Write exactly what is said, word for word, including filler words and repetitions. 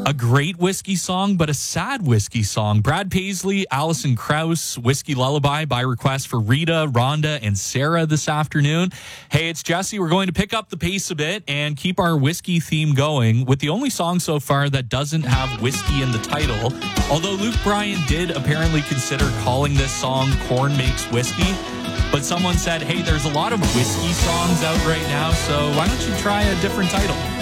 A great whiskey song, but a sad whiskey song. Brad Paisley, Alison Krauss, Whiskey Lullaby by request for Rita, Rhonda, and Sarah this afternoon. Hey, it's Jesse. We're going to pick up the pace a bit and keep our whiskey theme going with the only song so far that doesn't have whiskey in the title. Although Luke Bryan did apparently consider calling this song Corn Makes Whiskey. But someone said, hey, there's a lot of whiskey songs out right now, so why don't you try a different title?